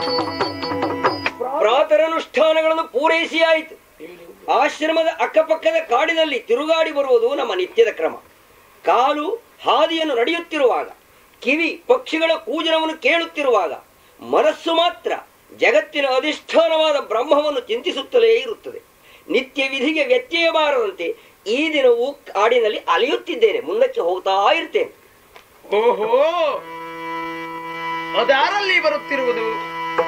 ಪ್ರಾತರನುಷ್ಠಾನಗಳನ್ನು ಪೂರೈಸಿಯಾಯಿತು. ಆಶ್ರಮದ ಅಕ್ಕಪಕ್ಕದ ಕಾಡಿನಲ್ಲಿ ತಿರುಗಾಡಿ ಬರುವುದು ನಮ್ಮ ನಿತ್ಯದ ಕ್ರಮ. ಕಾಲು ಹಾದಿಯನ್ನು ನಡೆಯುತ್ತಿರುವಾಗ, ಕಿವಿ ಪಕ್ಷಿಗಳ ಕೂಜನವನ್ನು ಕೇಳುತ್ತಿರುವಾಗ, ಮನಸ್ಸು ಮಾತ್ರ ಜಗತ್ತಿನ ಅಧಿಷ್ಠಾನವಾದ ಬ್ರಹ್ಮವನ್ನು ಚಿಂತಿಸುತ್ತಲೇ ಇರುತ್ತದೆ. ನಿತ್ಯ ವಿಧಿಗೆ ವ್ಯತ್ಯಯ ಬಾರದಂತೆ ಈ ದಿನವೂ ಕಾಡಿನಲ್ಲಿ ಅಲೆಯುತ್ತಿದ್ದೇನೆ, ಮುಂದಕ್ಕೆ ಹೋಗ್ತಾ ಇರ್ತೇನೆ. ಓಹೋ, ಅದಾರಲ್ಲಿ ಬರುತ್ತಿರುವುದು